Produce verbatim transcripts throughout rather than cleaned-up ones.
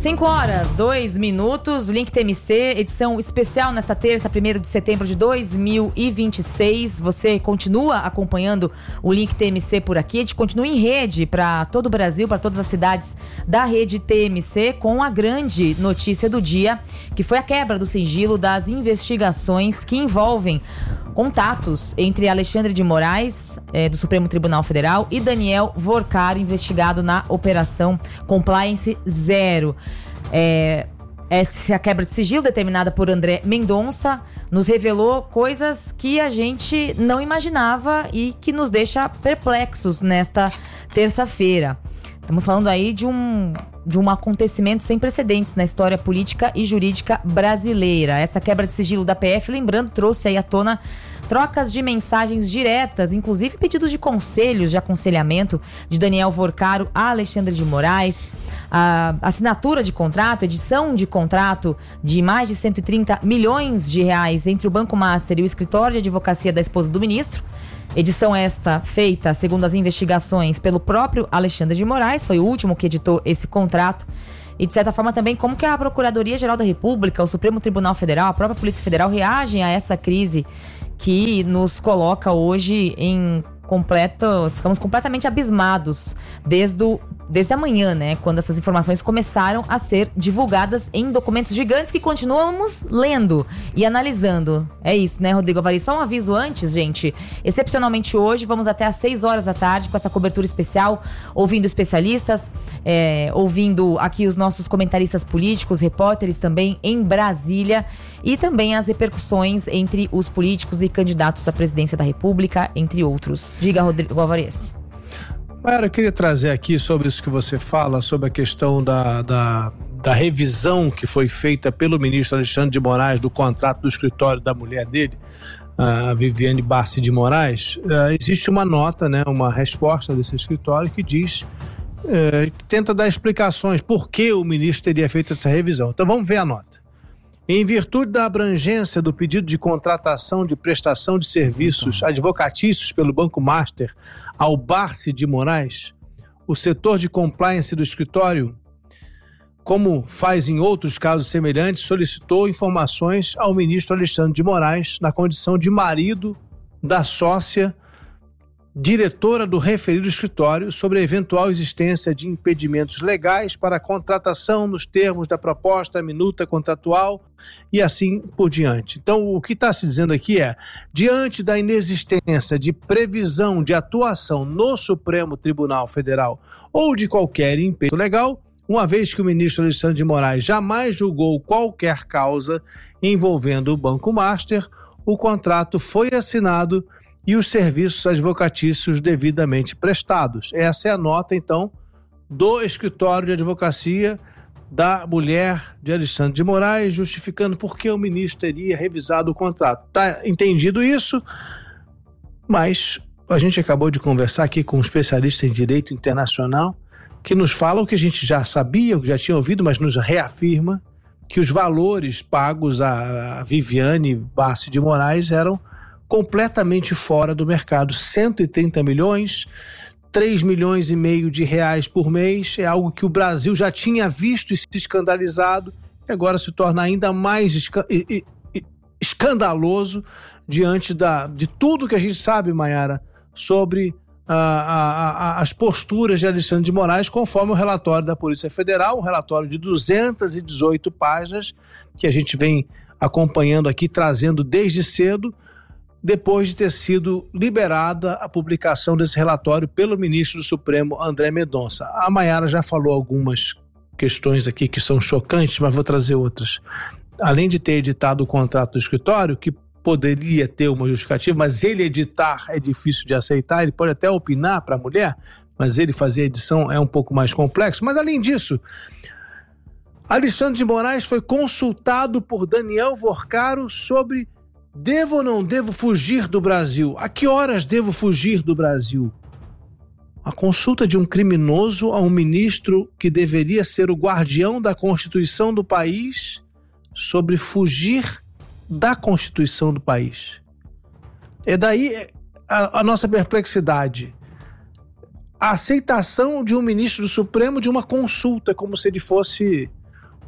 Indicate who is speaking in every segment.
Speaker 1: cinco horas, dois minutos, Link T M C, edição especial nesta terça, primeiro de setembro de dois mil e vinte e seis. Você continua acompanhando o Link T M C por aqui. A gente continua em rede para todo o Brasil, para todas as cidades da rede T M C, com a grande notícia do dia, que foi a quebra do sigilo das investigações que envolvem contatos entre Alexandre de Moraes, eh, do Supremo Tribunal Federal, e Daniel Vorcaro, investigado na Operação Compliance Zero. É, essa quebra de sigilo, determinada por André Mendonça, nos revelou coisas que a gente não imaginava e que nos deixa perplexos nesta terça-feira. Estamos falando aí de um, de um acontecimento sem precedentes na história política e jurídica brasileira. Essa quebra de sigilo da P F, lembrando, trouxe aí à tona trocas de mensagens diretas, inclusive pedidos de conselhos, de aconselhamento de Daniel Vorcaro a Alexandre de Moraes, a assinatura de contrato, edição de contrato de mais de cento e trinta milhões de reais entre o Banco Master e o escritório de advocacia da esposa do ministro. Edição esta feita, segundo as investigações, pelo próprio Alexandre de Moraes, foi o último que editou esse contrato. E, de certa forma, também como que a Procuradoria-Geral da República, o Supremo Tribunal Federal, a própria Polícia Federal reagem a essa crise que nos coloca hoje em completo... Ficamos completamente abismados desde, o, desde amanhã, né? Quando essas informações começaram a ser divulgadas em documentos gigantes que continuamos lendo e analisando. É isso, né, Rodrigo Avari? Só um aviso antes, gente. Excepcionalmente hoje, vamos até às seis horas da tarde com essa cobertura especial, ouvindo especialistas, é, ouvindo aqui os nossos comentaristas políticos, repórteres também em Brasília, e também as repercussões entre os políticos e candidatos à presidência da República, entre outros. Diga, Rodrigo Alvarez.
Speaker 2: Mayara, eu queria trazer aqui sobre isso que você fala, sobre a questão da, da, da revisão que foi feita pelo ministro Alexandre de Moraes do contrato do escritório da mulher dele, a Viviane Bassi de Moraes. Uh, existe uma nota, né, uma resposta desse escritório que diz, uh, que tenta dar explicações por que o ministro teria feito essa revisão. Então vamos ver a nota. Em virtude da abrangência do pedido de contratação de prestação de serviços advocatícios pelo Banco Master ao Bassi de Moraes, o setor de compliance do escritório, como faz em outros casos semelhantes, solicitou informações ao ministro Alexandre de Moraes na condição de marido da sócia diretora do referido escritório sobre a eventual existência de impedimentos legais para a contratação nos termos da proposta minuta contratual e assim por diante. Então, o que está se dizendo aqui é, diante da inexistência de previsão de atuação no Supremo Tribunal Federal ou de qualquer impedimento legal, uma vez que o ministro Alexandre de Moraes jamais julgou qualquer causa envolvendo o Banco Master, o contrato foi assinado e os serviços advocatícios devidamente prestados. Essa é a nota, então, do escritório de advocacia da mulher de Alexandre de Moraes, justificando por que o ministro teria revisado o contrato. Está entendido isso, mas a gente acabou de conversar aqui com um especialista em direito internacional que nos fala o que a gente já sabia, o que já tinha ouvido, mas nos reafirma que os valores pagos a Viviane Bassi de Moraes eram completamente fora do mercado. Cento e trinta milhões, três milhões e meio de reais por mês, é algo que o Brasil já tinha visto e se escandalizado, e agora se torna ainda mais esca- e, e, escandaloso diante da, de tudo que a gente sabe, Mayara, sobre a, a, a, as posturas de Alexandre de Moraes, conforme o relatório da Polícia Federal, um relatório de duzentas e dezoito páginas, que a gente vem acompanhando aqui, trazendo desde cedo, depois de ter sido liberada a publicação desse relatório pelo ministro do Supremo, André Mendonça. A Mayara já falou algumas questões aqui que são chocantes, mas vou trazer outras. Além de ter editado o contrato do escritório, que poderia ter uma justificativa, mas ele editar é difícil de aceitar, ele pode até opinar para a mulher, mas ele fazer a edição é um pouco mais complexo. Mas além disso, Alexandre de Moraes foi consultado por Daniel Vorcaro sobre devo ou não devo fugir do Brasil? A que horas devo fugir do Brasil? A consulta de um criminoso a um ministro que deveria ser o guardião da Constituição do país sobre fugir da Constituição do país. É daí a, a nossa perplexidade. A aceitação de um ministro do Supremo de uma consulta, como se ele fosse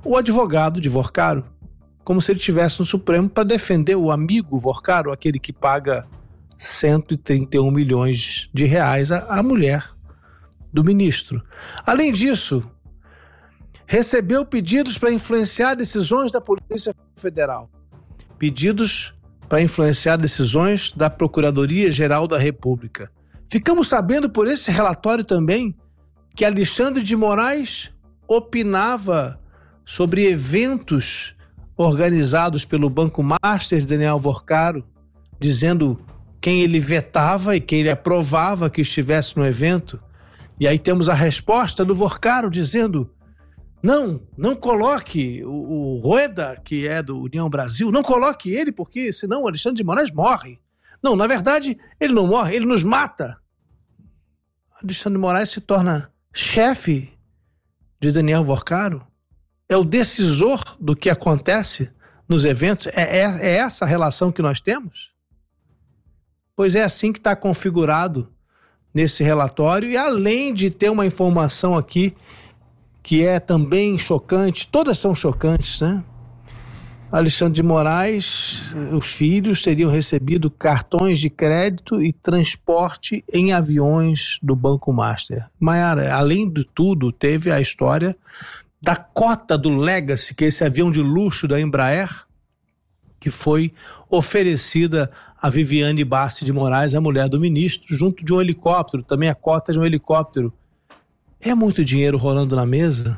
Speaker 2: o advogado de Vorcaro, como se ele estivesse no Supremo para defender o amigo Vorcaro, aquele que paga cento e trinta e um milhões de reais à, à mulher do ministro. Além disso, recebeu pedidos para influenciar decisões da Polícia Federal, pedidos para influenciar decisões da Procuradoria-Geral da República. Ficamos sabendo por esse relatório também que Alexandre de Moraes opinava sobre eventos organizados pelo Banco Master de Daniel Vorcaro, dizendo quem ele vetava e quem ele aprovava que estivesse no evento. E aí temos a resposta do Vorcaro dizendo: não, não coloque o, o Rueda, que é do União Brasil, não coloque ele, porque senão o Alexandre de Moraes morre. Não, na verdade, ele não morre, ele nos mata. Alexandre de Moraes se torna chefe de Daniel Vorcaro, é o decisor do que acontece nos eventos. É, é, é essa a relação que nós temos? Pois é assim que está configurado nesse relatório, e além de ter uma informação aqui que é também chocante, todas são chocantes, né? Alexandre de Moraes, os filhos teriam recebido cartões de crédito e transporte em aviões do Banco Master. Maiara, além de tudo, teve a história da cota do Legacy, que é esse avião de luxo da Embraer, que foi oferecida a Viviane Bassi de Moraes, a mulher do ministro, junto de um helicóptero, também a cota de um helicóptero. É muito dinheiro rolando na mesa?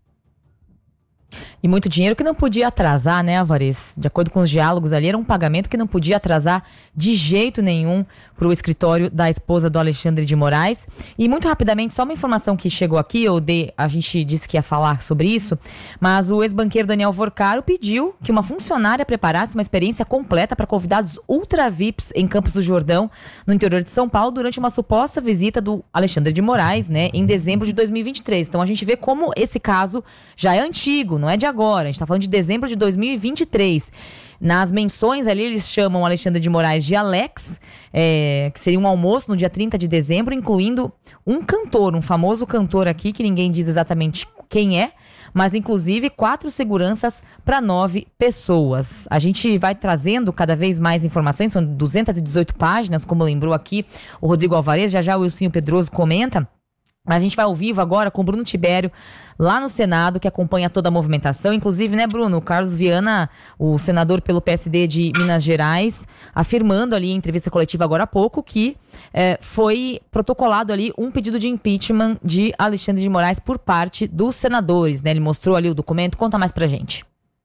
Speaker 1: E muito dinheiro que não podia atrasar, né, Alvarez? De acordo com os diálogos ali, era um pagamento que não podia atrasar de jeito nenhum para o escritório da esposa do Alexandre de Moraes. E muito rapidamente, só uma informação que chegou aqui, eu dei, a gente disse que ia falar sobre isso, mas o ex-banqueiro Daniel Vorcaro pediu que uma funcionária preparasse uma experiência completa para convidados ultra V I Ps em Campos do Jordão, no interior de São Paulo, durante uma suposta visita do Alexandre de Moraes, né, em dezembro de dois mil e vinte e três. Então a gente vê como esse caso já é antigo, não é de agora, a gente está falando de dezembro de dois mil e vinte e três. Nas menções ali, eles chamam Alexandre de Moraes de Alex, é, que seria um almoço no dia trinta de dezembro, incluindo um cantor, um famoso cantor aqui, que ninguém diz exatamente quem é, mas inclusive quatro seguranças para nove pessoas. A gente vai trazendo cada vez mais informações, são duzentas e dezoito páginas, como lembrou aqui o Rodrigo Alvarez, já já o Wilson Pedroso comenta. Mas a gente vai ao vivo agora com o Bruno Tibério, lá no Senado, que acompanha toda a movimentação. Inclusive, né, Bruno, o Carlos Viana, o senador pelo P S D de Minas Gerais, afirmando ali em entrevista coletiva agora há pouco que é, foi protocolado ali um pedido de impeachment de Alexandre de Moraes por parte dos senadores, né? Ele mostrou ali o documento. Conta mais pra gente.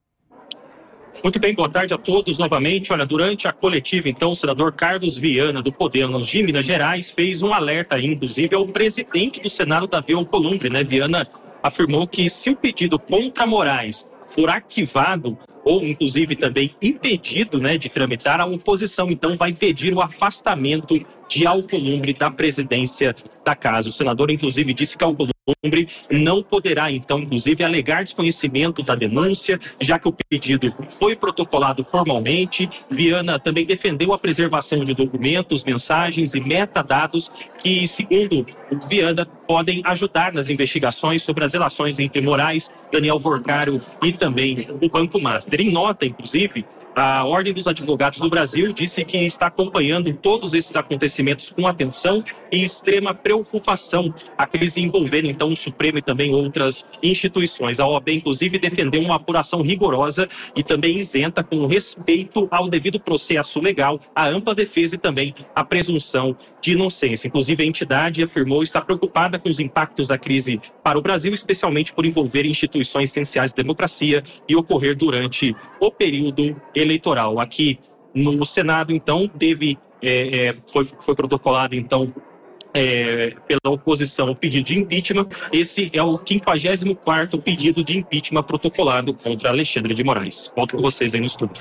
Speaker 3: Muito bem, boa tarde a todos novamente. Olha, durante a coletiva, então, o senador Carlos Viana, do Podemos de Minas Gerais, fez um alerta, inclusive, ao presidente do Senado, Davi Alcolumbre, né? Viana afirmou que se o pedido contra Moraes for arquivado ou, inclusive, também impedido, né, de tramitar, a oposição, então, vai pedir o afastamento de Alcolumbre da presidência da casa. O senador, inclusive, disse que Alcolumbre não poderá, então, inclusive, alegar desconhecimento da denúncia, já que o pedido foi protocolado formalmente. Viana também defendeu a preservação de documentos, mensagens e metadados que, segundo o Viana, podem ajudar nas investigações sobre as relações entre Moraes, Daniel Vorcaro e também o Banco Master. Em nota, inclusive, a Ordem dos Advogados do Brasil disse que está acompanhando todos esses acontecimentos com atenção e extrema preocupação, a crise envolvendo então o Supremo e também outras instituições. A O A B, inclusive, defendeu uma apuração rigorosa e também isenta com respeito ao devido processo legal, a ampla defesa e também a presunção de inocência. Inclusive, a entidade afirmou estar preocupada com os impactos da crise para o Brasil, especialmente por envolver instituições essenciais de democracia e ocorrer durante o período eleitoral. Aqui no Senado, então, teve, é, é, foi, foi protocolado, então, é, pela oposição o pedido de impeachment. Esse é o quinquagésimo quarto pedido de impeachment protocolado contra Alexandre de Moraes. Volto com vocês aí no estúdio.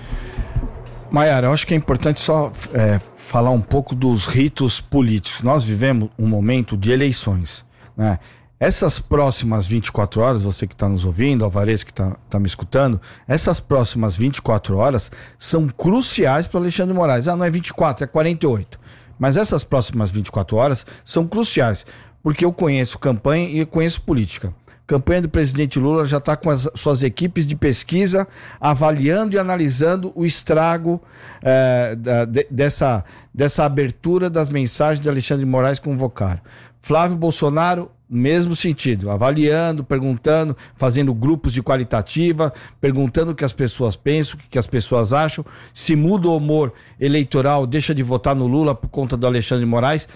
Speaker 4: Maiara, eu acho que é importante só é, falar um pouco dos ritos políticos. Nós vivemos um momento de eleições, né? Essas próximas vinte e quatro horas, você que está nos ouvindo, Alvarez que está tá me escutando, essas próximas vinte e quatro horas são cruciais para Alexandre de Moraes. Ah, não é vinte e quatro, é quarenta e oito. Mas essas próximas vinte e quatro horas são cruciais, porque eu conheço campanha e eu conheço política. campanha do presidente Lula já está com as suas equipes de pesquisa avaliando e analisando o estrago é, da, de, dessa, dessa abertura das mensagens de Alexandre de Moraes convocaram. Flávio Bolsonaro, mesmo sentido, avaliando, perguntando, fazendo grupos de qualitativa, perguntando o que as pessoas pensam, o que as pessoas acham, se muda o humor eleitoral, deixa de votar no Lula por conta do Alexandre de Moraes.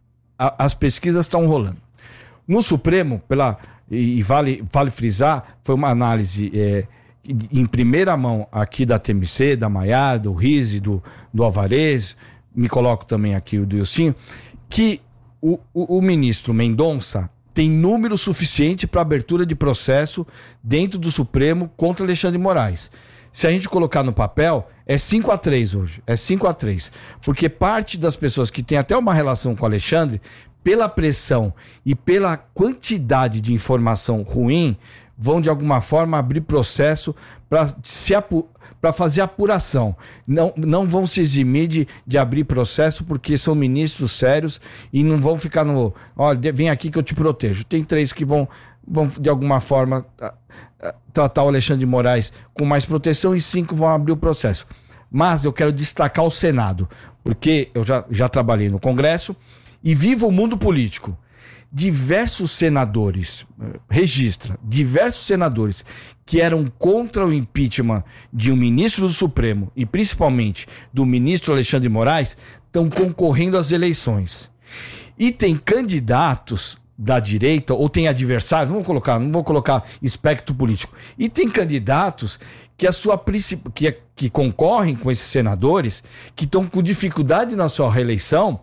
Speaker 4: A, as pesquisas estão rolando. No Supremo, pela, e vale, vale frisar, foi uma análise é, em primeira mão aqui da T M C, da Maiara, do Rizzi, do, do Alvarez, me coloco também aqui o do Ilcinho, que o, o, o ministro Mendonça tem número suficiente para abertura de processo dentro do Supremo contra Alexandre de Moraes. Se a gente colocar no papel, é cinco a três hoje, é cinco a três. Porque parte das pessoas que tem até uma relação com o Alexandre, pela pressão e pela quantidade de informação ruim, vão de alguma forma abrir processo para se apu- para fazer apuração. Não, não vão se eximir de, de abrir processo porque são ministros sérios e não vão ficar no... Olha, vem aqui que eu te protejo. Tem três que vão, vão de alguma forma, a, a, tratar o Alexandre de Moraes com mais proteção e cinco vão abrir o processo. Mas eu quero destacar o Senado, porque eu já, já trabalhei no Congresso e vivo o mundo político. Diversos senadores, registra, diversos senadores que eram contra o impeachment de um ministro do Supremo e principalmente do ministro Alexandre de Moraes estão concorrendo às eleições. E tem candidatos da direita, ou tem adversários, não vou colocar, não vou colocar espectro político, e tem candidatos que, a sua, que, que concorrem com esses senadores, que estão com dificuldade na sua reeleição,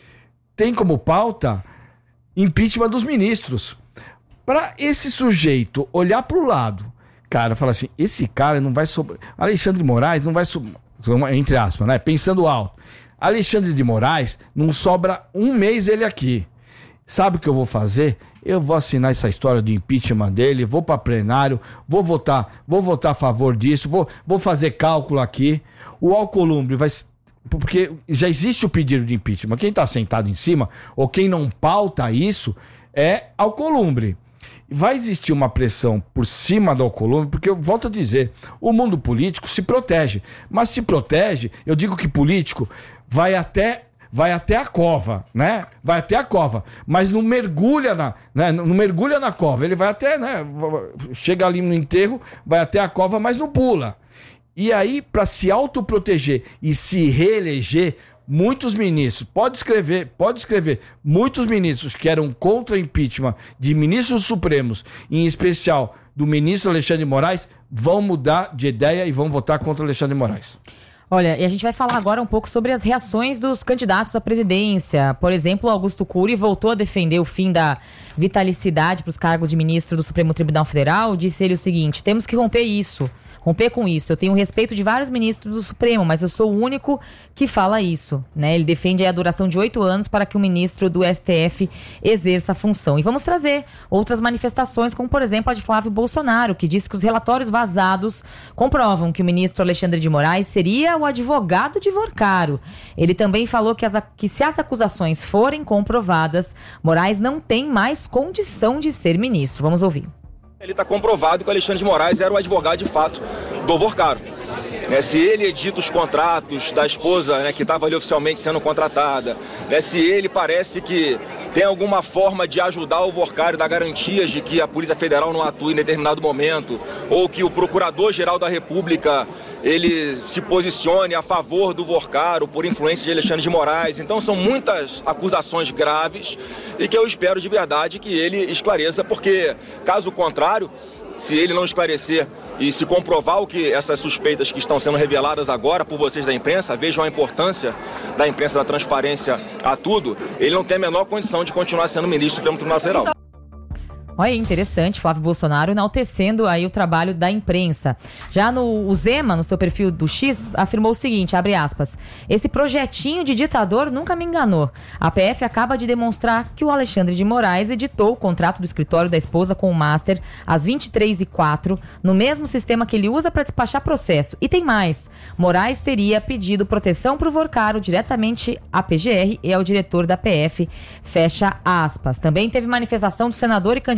Speaker 4: tem como pauta impeachment dos ministros. Para esse sujeito olhar para o lado, cara, falar assim, esse cara não vai sobrar, Alexandre de Moraes não vai sobrar, entre aspas, né? Pensando alto, Alexandre de Moraes não sobra um mês ele aqui. Sabe o que eu vou fazer? Eu vou assinar essa história do impeachment dele, vou para plenário, vou votar, vou votar a favor disso, vou, vou fazer cálculo aqui. O Alcolumbre vai... Porque já existe o pedido de impeachment. Quem está sentado em cima, ou quem não pauta isso, é Alcolumbre. Vai existir uma pressão por cima do Alcolumbre, porque eu volto a dizer, o mundo político se protege. Mas se protege, eu digo que político vai até... vai até a cova, né? Vai até a cova, mas não mergulha na, né? Não mergulha na cova. Ele vai até, né? Chega ali no enterro, vai até a cova, mas não pula. E aí, para se autoproteger e se reeleger, muitos ministros, pode escrever, pode escrever, muitos ministros que eram contra impeachment de ministros supremos, em especial do ministro Alexandre de Moraes, vão mudar de ideia e vão votar contra Alexandre de Moraes.
Speaker 1: Olha, e a gente vai falar agora um pouco sobre as reações dos candidatos à presidência. Por exemplo, Augusto Cury voltou a defender o fim da vitalicidade para os cargos de ministro do Supremo Tribunal Federal. Disse ele o seguinte: temos que romper isso. Romper com isso. Eu tenho respeito de vários ministros do Supremo, mas eu sou o único que fala isso, né? Ele defende a duração de oito anos para que o ministro do S T F exerça a função. E vamos trazer outras manifestações, como por exemplo a de Flávio Bolsonaro, que disse que os relatórios vazados comprovam que o ministro Alexandre de Moraes seria o advogado de Vorcaro. Ele também falou que, as, que se as acusações forem comprovadas, Moraes não tem mais condição de ser ministro. Vamos ouvir.
Speaker 5: Ele está comprovado que o Alexandre de Moraes era o advogado de fato do Vorcaro. Né, se ele edita os contratos da esposa, né, que estava ali oficialmente sendo contratada, né, se ele parece que tem alguma forma de ajudar o Vorcaro, dar garantias de que a Polícia Federal não atue em determinado momento, ou que o Procurador-Geral da República ele se posicione a favor do Vorcaro por influência de Alexandre de Moraes. Então são muitas acusações graves e que eu espero de verdade que ele esclareça, porque caso contrário, se ele não esclarecer e se comprovar o que essas suspeitas que estão sendo reveladas agora por vocês da imprensa, vejam a importância da imprensa, da transparência a tudo, ele não tem a menor condição de continuar sendo ministro do Supremo Tribunal Federal.
Speaker 1: Olha, interessante, Flávio Bolsonaro enaltecendo aí o trabalho da imprensa. Já no o Zema, no seu perfil do X, afirmou o seguinte, abre aspas, esse projetinho de ditador nunca me enganou. A P F acaba de demonstrar que o Alexandre de Moraes editou o contrato do escritório da esposa com o Master às vinte e três e quatro, no mesmo sistema que ele usa para despachar processo. E tem mais, Moraes teria pedido proteção para o Vorcaro diretamente à P G R e ao diretor da P F, fecha aspas. Também teve manifestação do senador e candidato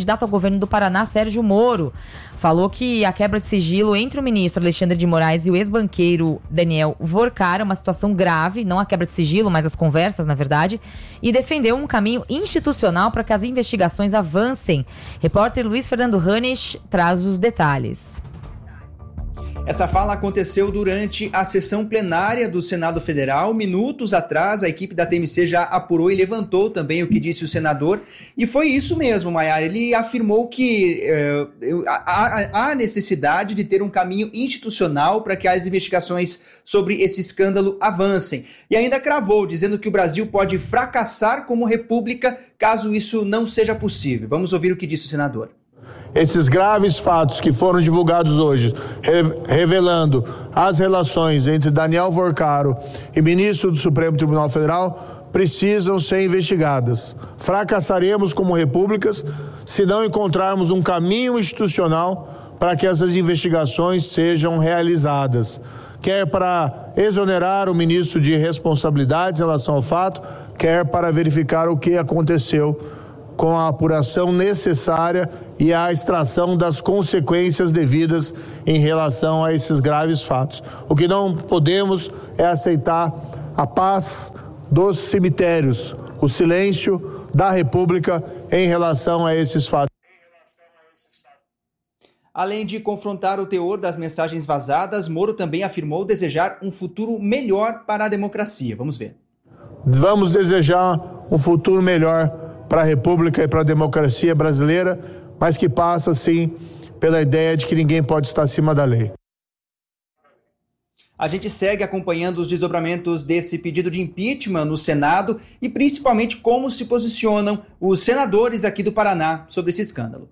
Speaker 1: candidato ao governo do Paraná, Sérgio Moro, falou que a quebra de sigilo entre o ministro Alexandre de Moraes e o ex-banqueiro Daniel Vorcar é uma situação grave, não a quebra de sigilo, mas as conversas, na verdade, e defendeu um caminho institucional para que as investigações avancem. Repórter Luiz Fernando Hanes traz os detalhes.
Speaker 6: Essa fala aconteceu durante a sessão plenária do Senado Federal. Minutos atrás, a equipe da T M C já apurou e levantou também o que disse o senador. E foi isso mesmo, Maiara. Ele afirmou que eh, há, há necessidade de ter um caminho institucional para que as investigações sobre esse escândalo avancem. E ainda cravou, dizendo que o Brasil pode fracassar como república caso isso não seja possível. Vamos ouvir o que disse o senador.
Speaker 7: Esses graves fatos que foram divulgados hoje, revelando as relações entre Daniel Vorcaro e ministro do Supremo Tribunal Federal, precisam ser investigadas. Fracassaremos como repúblicas se não encontrarmos um caminho institucional para que essas investigações sejam realizadas. Quer para exonerar o ministro de responsabilidades em relação ao fato, quer para verificar o que aconteceu com a apuração necessária e a extração das consequências devidas em relação a esses graves fatos. O que não podemos é aceitar a paz dos cemitérios, o silêncio da República em relação a esses fatos.
Speaker 6: Além de confrontar o teor das mensagens vazadas, Moro também afirmou desejar um futuro melhor para a democracia. Vamos ver.
Speaker 7: Vamos desejar um futuro melhor para a República e para a democracia brasileira, mas que passa, sim, pela ideia de que ninguém pode estar acima da lei.
Speaker 6: A gente segue acompanhando os desdobramentos desse pedido de impeachment no Senado e principalmente como se posicionam os senadores aqui do Paraná sobre esse escândalo.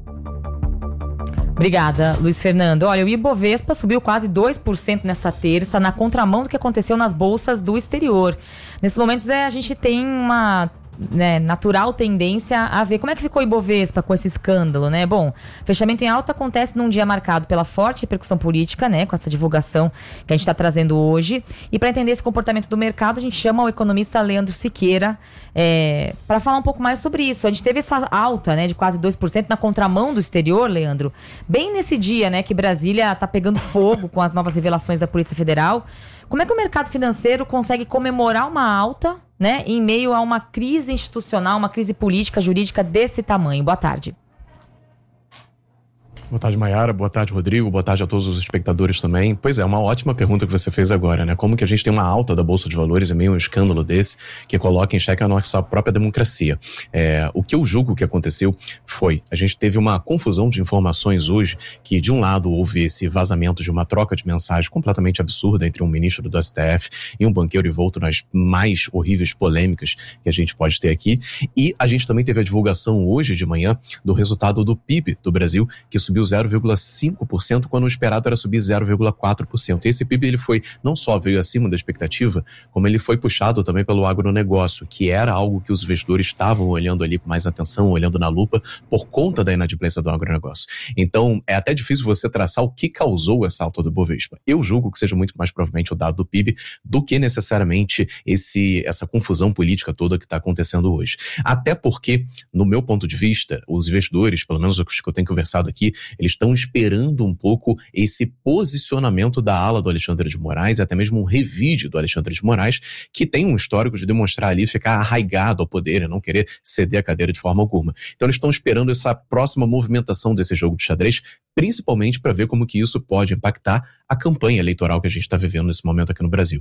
Speaker 1: Obrigada, Luiz Fernando. Olha, o Ibovespa subiu quase dois por cento nesta terça, na contramão do que aconteceu nas bolsas do exterior. Nesses momentos, é, a gente tem uma... Né, natural tendência a ver como é que ficou o Ibovespa com esse escândalo, né? Bom, fechamento em alta acontece num dia marcado pela forte repercussão política, né? Com essa divulgação que a gente está trazendo hoje. E para entender esse comportamento do mercado, a gente chama o economista Leandro Siqueira é, para falar um pouco mais sobre isso. A gente teve essa alta, né, de quase dois por cento na contramão do exterior, Leandro. Bem nesse dia, né, que Brasília está pegando fogo com as novas revelações da Polícia Federal. Como é que o mercado financeiro consegue comemorar uma alta, né, em meio a uma crise institucional, uma crise política, jurídica desse tamanho? Boa tarde.
Speaker 8: Boa tarde, Maiara. Boa tarde, Rodrigo. Boa tarde a todos os espectadores também. Pois é, uma ótima pergunta que você fez agora, né? Como que a gente tem uma alta da Bolsa de Valores em meio a um escândalo desse que coloca em xeque a nossa própria democracia? É, o que eu julgo que aconteceu foi, a gente teve uma confusão de informações hoje, que de um lado houve esse vazamento de uma troca de mensagens completamente absurda entre um ministro do S T F e um banqueiro envolto nas mais horríveis polêmicas que a gente pode ter aqui, e a gente também teve a divulgação hoje de manhã do resultado do P I B do Brasil, que subiu zero vírgula cinco por cento, quando o esperado era subir zero vírgula quatro por cento. E esse P I B, ele foi, não só veio acima da expectativa, como ele foi puxado também pelo agronegócio, que era algo que os investidores estavam olhando ali com mais atenção, olhando na lupa, por conta da inadimplência do agronegócio. Então, é até difícil você traçar o que causou essa alta do Bovespa. Eu julgo que seja muito mais provavelmente o dado do P I B do que necessariamente esse, essa confusão política toda que está acontecendo hoje. Até porque, no meu ponto de vista, os investidores, pelo menos os que eu tenho conversado aqui, eles estão esperando um pouco esse posicionamento da ala do Alexandre de Moraes, até mesmo um revide do Alexandre de Moraes, que tem um histórico de demonstrar ali, ficar arraigado ao poder e não querer ceder a cadeira de forma alguma. Então eles estão esperando essa próxima movimentação desse jogo de xadrez, principalmente para ver como que isso pode impactar a campanha eleitoral que a gente está vivendo nesse momento aqui no Brasil.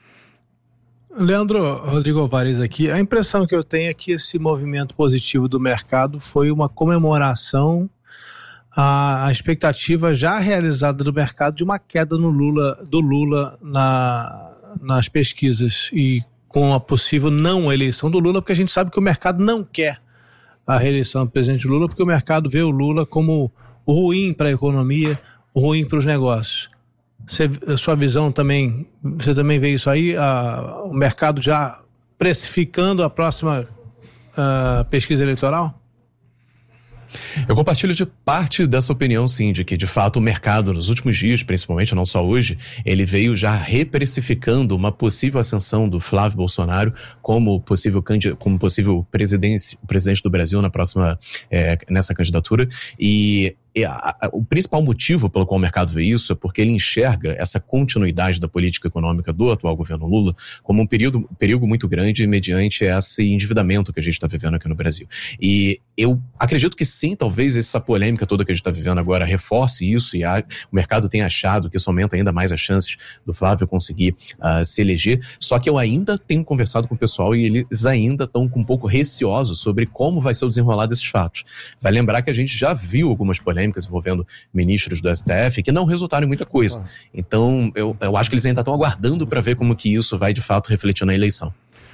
Speaker 2: Leandro, Rodrigo Alvarez aqui. A impressão que eu tenho é que esse movimento positivo do mercado foi uma comemoração A, a expectativa já realizada do mercado de uma queda no Lula, do Lula na, nas pesquisas e com a possível não eleição do Lula, porque a gente sabe que o mercado não quer a reeleição do presidente Lula, porque o mercado vê o Lula como ruim para a economia, ruim para os negócios. Você, a sua visão também, você também vê isso aí, a, o mercado já precificando a próxima a, pesquisa eleitoral?
Speaker 8: Eu compartilho de parte dessa opinião, sim, de que, de fato, o mercado, nos últimos dias, principalmente, não só hoje, ele veio já reprecificando uma possível ascensão do Flávio Bolsonaro como possível, como possível presidente, presidente do Brasil na próxima, é, nessa candidatura. E A, a, o principal motivo pelo qual o mercado vê isso é porque ele enxerga essa continuidade da política econômica do atual governo Lula como um período, um perigo muito grande mediante esse endividamento que a gente está vivendo aqui no Brasil. E eu acredito que sim, talvez essa polêmica toda que a gente está vivendo agora reforce isso e a, o mercado tenha achado que isso aumenta ainda mais as chances do Flávio conseguir uh, se eleger. Só que eu ainda tenho conversado com o pessoal e eles ainda estão um pouco receosos sobre como vai ser o desenrolar desses fatos. Vai lembrar que a gente já viu algumas polêmicas envolvendo ministros do S T F que não resultaram em muita coisa. Então, eu, eu acho que eles ainda estão aguardando para ver como que isso vai, de fato, refletir na eleição.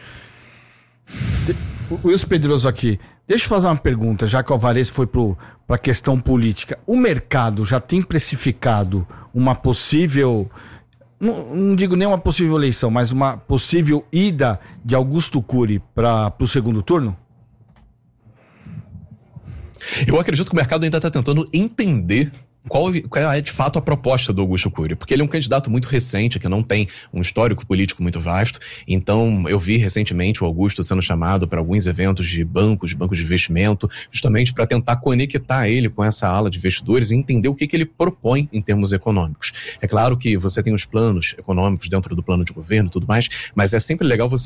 Speaker 4: O Wilson Pedroso aqui. Deixa eu fazer uma pergunta, já que o Alvarez foi para a questão política. O mercado já tem precificado uma possível... Não, não digo nem uma possível eleição, mas uma possível ida de Augusto Cury para o segundo turno?
Speaker 8: Eu acredito que o mercado ainda está tentando entender qual, qual é de fato a proposta do Augusto Cury, porque ele é um candidato muito recente, que não tem um histórico político muito vasto. Então eu vi recentemente o Augusto sendo chamado para alguns eventos de bancos, bancos de investimento, justamente para tentar conectar ele com essa ala de investidores e entender o que, que ele propõe em termos econômicos. É claro que você tem os planos econômicos dentro do plano de governo e tudo mais, mas é sempre legal você